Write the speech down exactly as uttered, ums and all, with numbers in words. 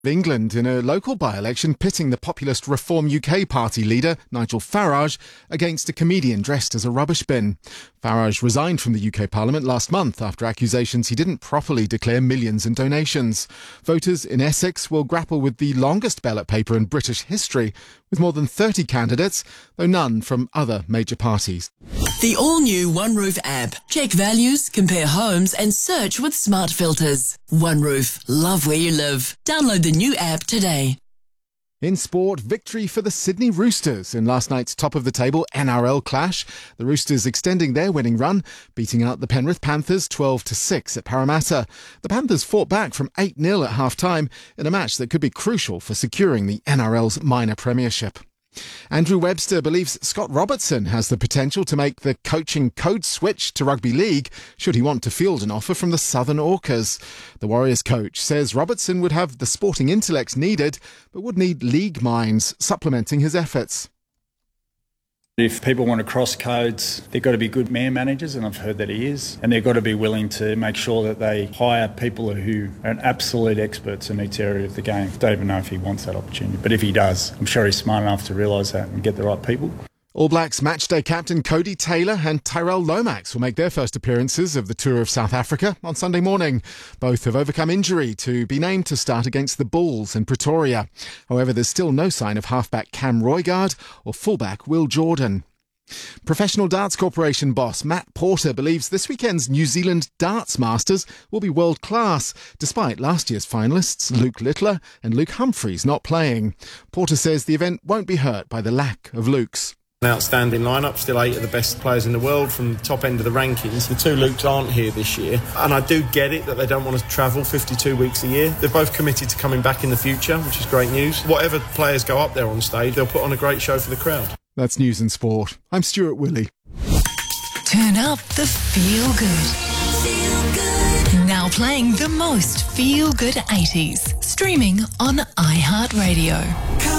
England in a local by-election pitting the populist Reform U K party leader Nigel Farage against a comedian dressed as a rubbish bin. Farage resigned from the U K Parliament last month after accusations he didn't properly declare millions in donations. Voters in Essex will grapple with the longest ballot paper in British history, with more than thirty candidates, though none from other major parties. The all-new OneRoof app. Check values, compare homes and search with smart filters. OneRoof. Love where you live. Download the new app today. In sport, victory for the Sydney Roosters in last night's top-of-the-table N R L clash. The Roosters extending their winning run, beating out the Penrith Panthers twelve to six at Parramatta. The Panthers fought back from eight nil at half-time in a match that could be crucial for securing the N R L's minor premiership. Andrew Webster believes Scott Robertson has the potential to make the coaching code switch to rugby league should he want to field an offer from the Southern Orcas. The Warriors coach says Robertson would have the sporting intellect needed, but would need league minds supplementing his efforts. If people want to cross codes, they've got to be good man managers, and I've heard that he is, and they've got to be willing to make sure that they hire people who are absolute experts in each area of the game. I don't even know if he wants that opportunity, but if he does, I'm sure he's smart enough to realise that and get the right people. All Blacks matchday captain Cody Taylor and Tyrell Lomax will make their first appearances of the Tour of South Africa on Sunday morning. Both have overcome injury to be named to start against the Bulls in Pretoria. However, there's still no sign of halfback Cam Roigard or fullback Will Jordan. Professional Darts Corporation boss Matt Porter believes this weekend's New Zealand Darts Masters will be world-class, despite last year's finalists Luke Littler and Luke Humphreys not playing. Porter says the event won't be hurt by the lack of Lukes. An outstanding lineup, still eight of the best players in the world from the top end of the rankings. The two Lukes aren't here this year, and I do get it that they don't want to travel fifty-two weeks a year. They're both committed to coming back in the future, which is great news. Whatever players go up there on stage, they'll put on a great show for the crowd. That's News and Sport. I'm Stuart Willey. Turn up the feel good. Feel good. Now playing the most feel good eighties. Streaming on iHeartRadio.